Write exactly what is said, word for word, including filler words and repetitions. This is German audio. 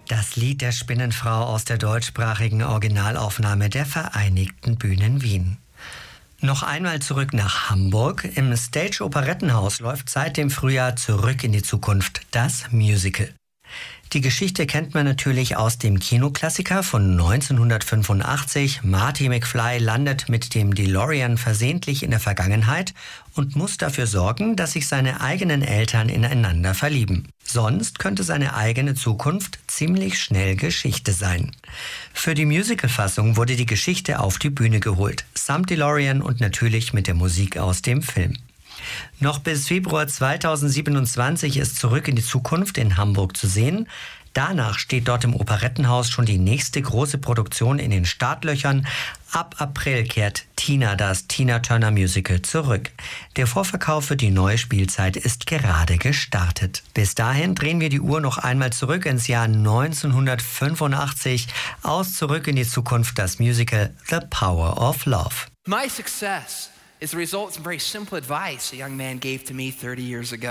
Das Lied der Spinnenfrau aus der deutschsprachigen Originalaufnahme der Vereinigten Bühnen Wien. Noch einmal zurück nach Hamburg. Im Stage Operettenhaus läuft seit dem Frühjahr Zurück in die Zukunft, das Musical. Die Geschichte kennt man natürlich aus dem Kinoklassiker von neunzehnhundertfünfundachtzig. Marty McFly landet mit dem DeLorean versehentlich in der Vergangenheit und muss dafür sorgen, dass sich seine eigenen Eltern ineinander verlieben. Sonst könnte seine eigene Zukunft ziemlich schnell Geschichte sein. Für die Musicalfassung wurde die Geschichte auf die Bühne geholt, samt DeLorean und natürlich mit der Musik aus dem Film. Noch bis Februar zweitausendsiebenundzwanzig ist Zurück in die Zukunft in Hamburg zu sehen. Danach steht dort im Operettenhaus schon die nächste große Produktion in den Startlöchern. Ab April kehrt Tina, das Tina Turner Musical, zurück. Der Vorverkauf für die neue Spielzeit ist gerade gestartet. Bis dahin drehen wir die Uhr noch einmal zurück ins Jahr neunzehnhundertfünfundachtzig. Aus Zurück in die Zukunft, das Musical The Power of Love. My success is the result of some very simple advice a young man gave to me thirty years ago.